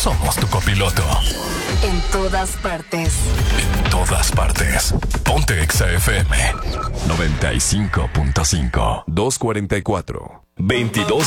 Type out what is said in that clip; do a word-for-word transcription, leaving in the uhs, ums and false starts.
somos tu copiloto. En todas partes. En todas partes. Ponte Exa F M noventa y cinco punto cinco. dos cuarenta y cuatro. veintidós